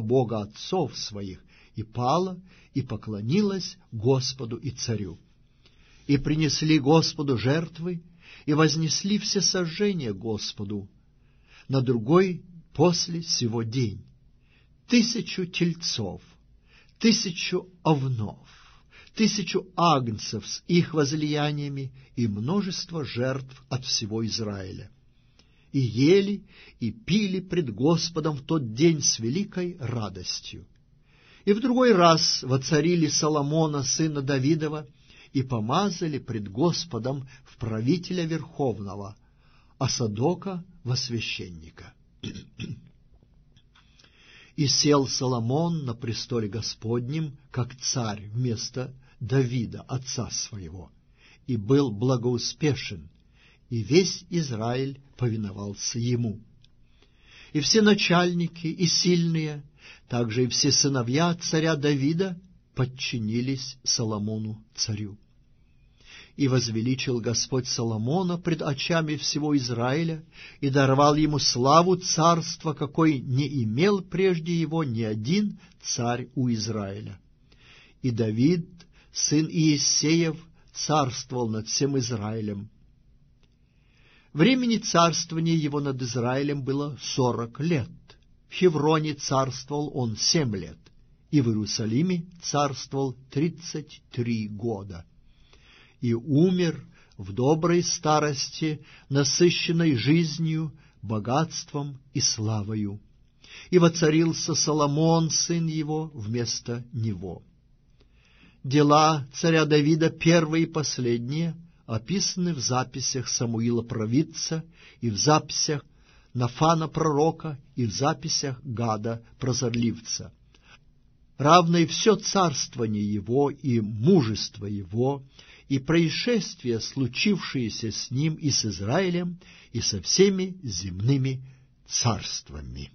Бога отцов своих, и пала, и поклонилась Господу и царю. И принесли Господу жертвы, и вознесли всесожжение Господу на другой после сего день 1000 тельцов, 1000 овнов, 1000 агнцев с их возлияниями и множество жертв от всего Израиля. И ели, и пили пред Господом в тот день с великой радостью. И в другой раз воцарили Соломона, сына Давидова, и помазали пред Господом в правителя верховного, а Садока во священника. И сел Соломон на престоле Господнем, как царь вместо Давида, отца своего, и был благоуспешен, и весь Израиль повиновался ему. И все начальники и сильные, также и все сыновья царя Давида подчинились Соломону царю. И возвеличил Господь Соломона пред очами всего Израиля, и даровал ему славу царства, какой не имел прежде его ни один царь у Израиля. И Давид, сын Иессеев, царствовал над всем Израилем. Времени царствования его над Израилем было 40 лет. В Хевроне царствовал он 7 лет, и в Иерусалиме царствовал 33 года. И умер в доброй старости, насыщенной жизнью, богатством и славою. И воцарился Соломон, сын его, вместо него. Дела царя Давида, первые и последние, описаны в записях Самуила провидца, и в записях Нафана пророка, и в записях Гада прозорливца. Равно и все царствование его, и мужество его, и происшествия, случившиеся с ним и с Израилем, и со всеми земными царствами.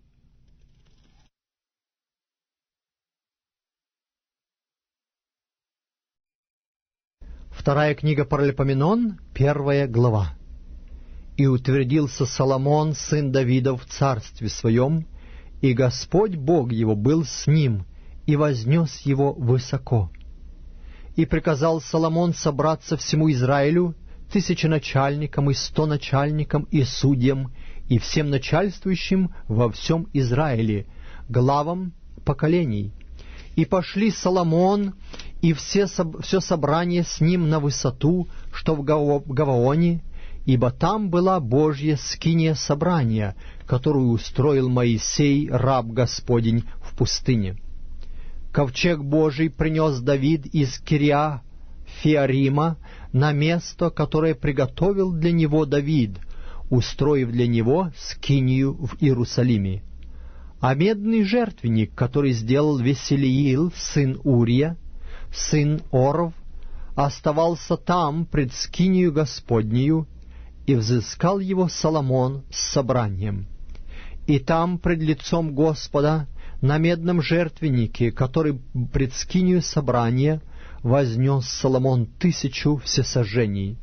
Вторая книга Паралипоменон, 1 глава. «И утвердился Соломон, сын Давидов, в царстве своем, и Господь Бог его был с ним, и вознес его высоко. И приказал Соломон собраться всему Израилю, 1000 начальникам, и 100 начальникам, и судьям, и всем начальствующим во всем Израиле, главам поколений. И пошли Соломон и все собрание с ним на высоту, что в Гаваоне, ибо там была Божья скиния собрания, которую устроил Моисей, раб Господень, в пустыне. Ковчег Божий принес Давид из Кирья-Фиарима на место, которое приготовил для него Давид, устроив для него скинию в Иерусалиме. А медный жертвенник, который сделал Веселиил, сын Урия, сын Оров, оставался там пред скинию Господнею, и взыскал его Соломон с собранием. И там пред лицом Господа на медном жертвеннике, который пред скинию собрания, вознес Соломон 1000 всесожжений.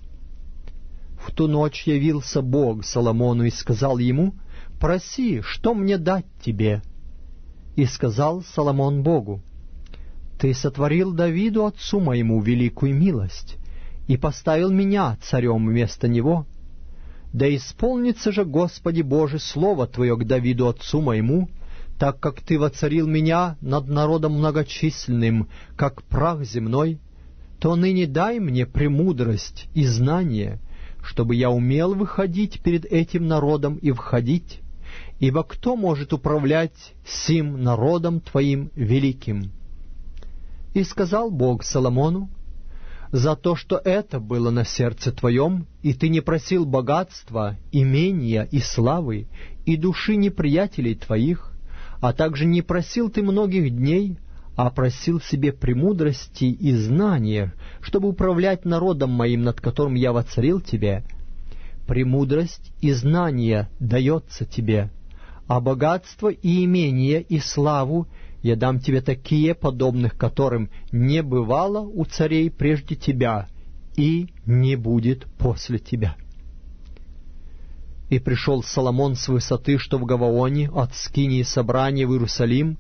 В ту ночь явился Бог Соломону и сказал ему: «Проси, что мне дать тебе?» И сказал Соломон Богу: «Ты сотворил Давиду, отцу моему, великую милость, и поставил меня царем вместо него. Да исполнится же, Господи Боже, слово Твое к Давиду, отцу моему, так как Ты воцарил меня над народом многочисленным, как прах земной, то ныне дай мне премудрость и знание, чтобы я умел выходить перед этим народом и входить, ибо кто может управлять сим народом Твоим великим?» И сказал Бог Соломону: «За то, что это было на сердце твоем, и ты не просил богатства, имения и славы, и души неприятелей твоих, а также не просил ты многих дней, а просил себе премудрости и знания, чтобы управлять народом моим, над которым я воцарил тебе. Премудрость и знание дается тебе, а богатство и имение и славу я дам тебе такие, подобных которым не бывало у царей прежде тебя, и не будет после тебя». И пришел Соломон с высоты, что в Гаваоне, от скинии собрания в Иерусалим,